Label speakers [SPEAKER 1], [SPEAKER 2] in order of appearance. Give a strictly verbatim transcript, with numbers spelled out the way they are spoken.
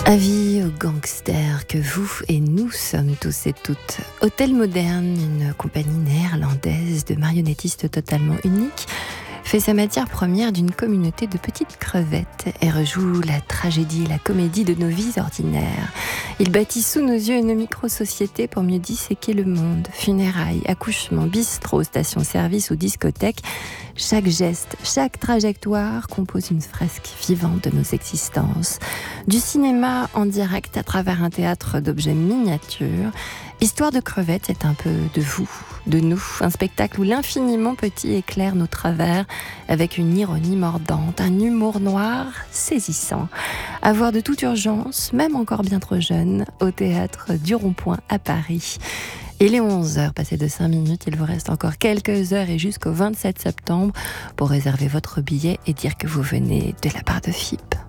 [SPEAKER 1] Avis aux gangsters que vous et nous sommes tous et toutes. Hôtel Moderne, une compagnie néerlandaise de marionnettistes totalement unique, fait sa matière première d'une communauté de petites crevettes et rejoue la tragédie et la comédie de nos vies ordinaires. Il bâtit sous nos yeux une micro-société pour mieux disséquer le monde. Funérailles, accouchements, bistrots, stations-service ou discothèques, chaque geste, chaque trajectoire compose une fresque vivante de nos existences. Du cinéma en direct à travers un théâtre d'objets miniatures, Histoire de crevettes, c'est un peu de vous, de nous, un spectacle où l'infiniment petit éclaire nos travers avec une ironie mordante, un humour noir saisissant. À voir de toute urgence, même encore bien trop jeune, au théâtre du Rond-Point à Paris. Il est onze heures passées de cinq minutes, il vous reste encore quelques heures et jusqu'au vingt-sept septembre pour réserver votre billet et dire que vous venez de la part de F I P.